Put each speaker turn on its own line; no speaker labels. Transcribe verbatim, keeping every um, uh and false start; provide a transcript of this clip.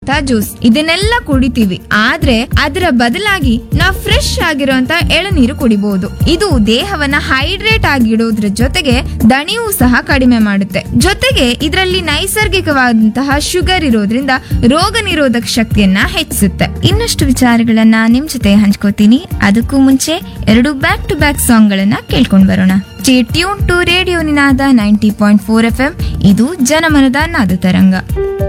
ಆಗಿರುವಂತ ಜ್ಯೂಸ್ ಇದನ್ನೆಲ್ಲ ಕುಡಿತೀವಿ, ಆದ್ರೆ ಅದರ ಬದಲಾಗಿ ನಾವು ಫ್ರೆಶ್ ಆಗಿರುವಂತ ಎಳನೀರು ಕುಡಿಬಹುದು. ಇದು ದೇಹವನ್ನ ಹೈಡ್ರೇಟ್ ಆಗಿಡೋದ್ರ ಜೊತೆಗೆ ದಣಿವು ಸಹ ಕಡಿಮೆ ಮಾಡುತ್ತೆ. ಜೊತೆಗೆ ಇದರಲ್ಲಿ ನೈಸರ್ಗಿಕವಾದಂತಹ ಶುಗರ್ ಇರೋದ್ರಿಂದ ರೋಗ ನಿರೋಧಕ ಶಕ್ತಿಯನ್ನ ಹೆಚ್ಚಿಸುತ್ತೆ. ಇನ್ನಷ್ಟು ವಿಚಾರಗಳನ್ನ ನಿಮ್ ಜೊತೆ ಹಂಚ್ಕೋತೀನಿ. ಅದಕ್ಕೂ ಮುಂಚೆ ಎರಡು ಬ್ಯಾಕ್ ಟು ಬ್ಯಾಕ್ ಸಾಂಗ್ ಗಳನ್ನ ಕೇಳ್ಕೊಂಡ್ ಬರೋಣ. Stay tune to radio Ninada ninety point four F M. ಇದು ಜನಮನದ ನಾದ ತರಂಗ.